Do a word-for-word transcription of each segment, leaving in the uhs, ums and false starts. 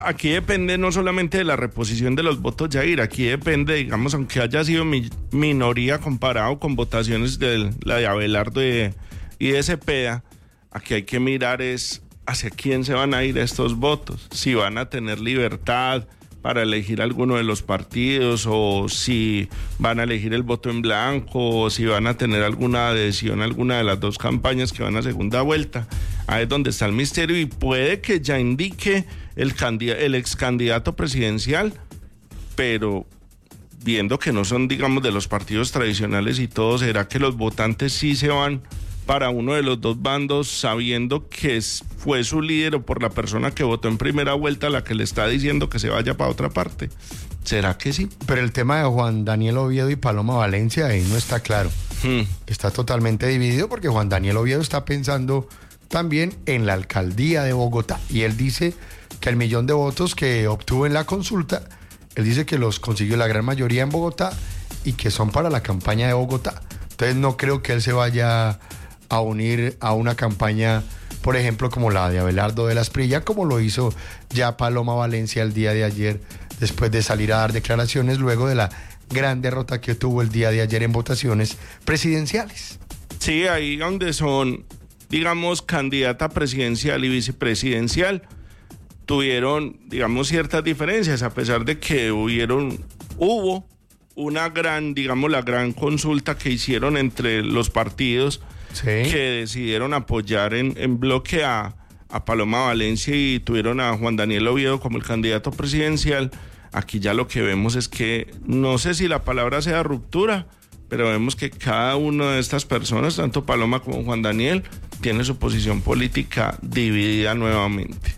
aquí depende no solamente de la reposición de los votos, Jair, aquí depende, digamos, aunque haya sido mi, minoría comparado con votaciones de la de Abelardo y y de Cepeda, aquí hay que mirar es hacia quién se van a ir estos votos, si van a tener libertad para elegir alguno de los partidos, o si van a elegir el voto en blanco, o si van a tener alguna adhesión a alguna de las dos campañas que van a segunda vuelta. Ahí es donde está el misterio, y puede que ya indique el, candid- el ex candidato presidencial, pero viendo que no son, digamos, de los partidos tradicionales y todo, ¿será que los votantes sí se van para uno de los dos bandos, sabiendo que fue su líder o por la persona que votó en primera vuelta la que le está diciendo que se vaya para otra parte? ¿Será que sí? Pero el tema de Juan Daniel Oviedo y Paloma Valencia ahí no está claro. Hmm. Está totalmente dividido porque Juan Daniel Oviedo está pensando también en la alcaldía de Bogotá, y él dice que el millón de votos que obtuvo en la consulta, él dice que los consiguió la gran mayoría en Bogotá y que son para la campaña de Bogotá. Entonces no creo que él se vaya a unir a una campaña, por ejemplo, como la de Abelardo de la Esprilla, como lo hizo ya Paloma Valencia el día de ayer, después de salir a dar declaraciones luego de la gran derrota que tuvo el día de ayer en votaciones presidenciales. Sí, ahí donde son, digamos, candidata presidencial y vicepresidencial, tuvieron, digamos, ciertas diferencias, a pesar de que hubieron, hubo una gran, digamos, la gran consulta que hicieron entre los partidos, sí, que decidieron apoyar en, en bloque a, a Paloma Valencia y tuvieron a Juan Daniel Oviedo como el candidato presidencial. Aquí ya lo que vemos es que, no sé si la palabra sea ruptura, pero vemos que cada una de estas personas, tanto Paloma como Juan Daniel, tiene su posición política dividida nuevamente.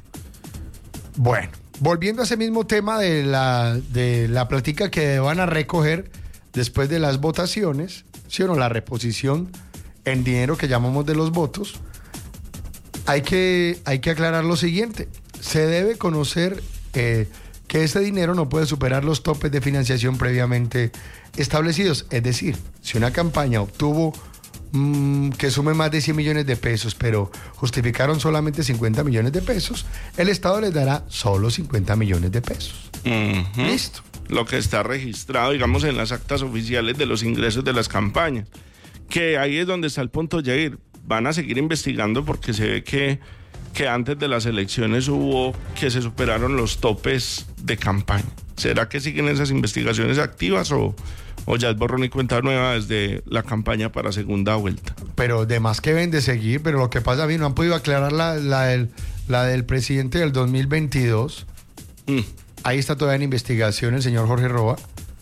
Bueno, volviendo a ese mismo tema de la, de la plática que van a recoger después de las votaciones, ¿sí o no? La reposición en dinero que llamamos de los votos, hay que, hay que aclarar lo siguiente. Se debe conocer eh, que ese dinero no puede superar los topes de financiación previamente establecidos. Es decir, si una campaña obtuvo mmm, que sume más de cien millones de pesos, pero justificaron solamente cincuenta millones de pesos, el Estado les dará solo cincuenta millones de pesos. Uh-huh. Listo. Lo que está registrado, digamos, en las actas oficiales de los ingresos de las campañas. Que ahí es donde está el punto, Jair. Van a seguir investigando porque se ve que, que antes de las elecciones hubo que se superaron los topes de campaña. ¿Será que siguen esas investigaciones activas o, o ya es borrón y cuenta nueva desde la campaña para segunda vuelta? Pero de más que ven de seguir, pero lo que pasa, bien, no han podido aclarar la, la, del, la del presidente del dos mil veintidós. Mm. Ahí está todavía en investigación el señor Jorge Roa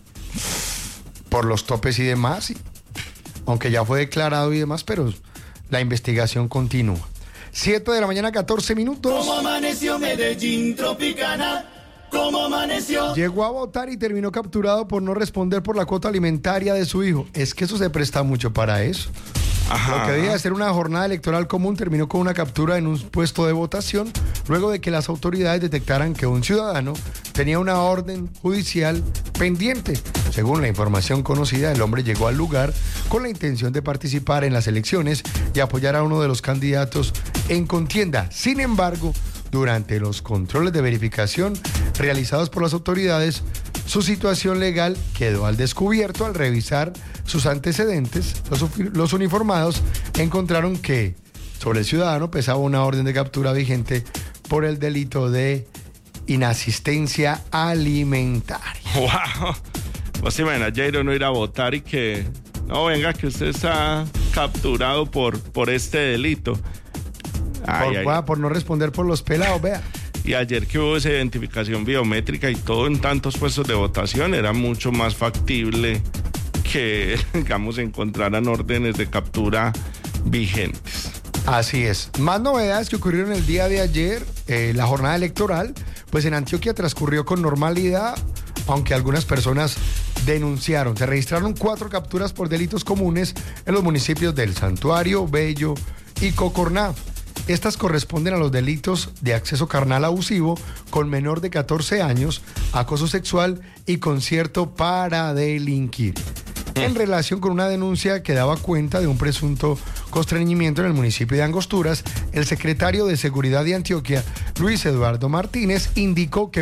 por los topes y demás, y, aunque ya fue declarado y demás, pero la investigación continúa. siete de la mañana, catorce minutos. ¿Cómo amaneció Medellín Tropicana? ¿Cómo amaneció? Llegó a votar y terminó capturado por no responder por la cuota alimentaria de su hijo. Es que eso se presta mucho para eso. Ajá. Lo que debía ser una jornada electoral común terminó con una captura en un puesto de votación luego de que las autoridades detectaran que un ciudadano tenía una orden judicial pendiente. Según la información conocida, el hombre llegó al lugar con la intención de participar en las elecciones y apoyar a uno de los candidatos en contienda. Sin embargo, durante los controles de verificación realizados por las autoridades, su situación legal quedó al descubierto. Al revisar sus antecedentes, los, los uniformados encontraron que sobre el ciudadano pesaba una orden de captura vigente por el delito de inasistencia alimentaria. ¡Wow! ¿Vos te imaginas, Jairo, no ir a votar y que, no, venga, que usted está capturado por, por este delito? Ay, por, ay. Wow, por no responder por los pelados, vea. Y ayer que hubo esa identificación biométrica y todo en tantos puestos de votación, era mucho más factible que, digamos, encontraran órdenes de captura vigentes. Así es. Más novedades que ocurrieron el día de ayer, eh, la jornada electoral, pues en Antioquia transcurrió con normalidad, aunque algunas personas denunciaron. Se registraron cuatro capturas por delitos comunes en los municipios del Santuario, Bello y Cocorná. Estas corresponden a los delitos de acceso carnal abusivo con menor de catorce años, acoso sexual y concierto para delinquir. En relación con una denuncia que daba cuenta de un presunto constreñimiento en el municipio de Angosturas, el secretario de Seguridad de Antioquia, Luis Eduardo Martínez, indicó que